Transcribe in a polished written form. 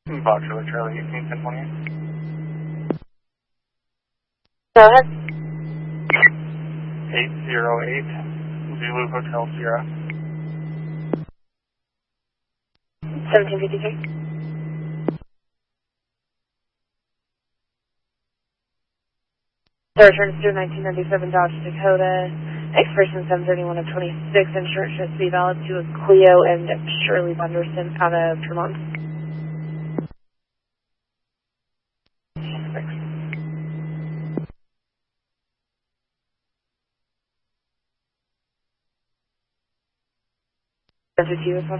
Boxer Charlie 181028. Go ahead. 808 Zulu Hotel Sierra. 1753. Third turn through 1997 Dodge Dakota. Expiration 731 of 26. Insurance should be valid to a Cleo and Shirley Bunderson out of Tremont. That's it to you as well.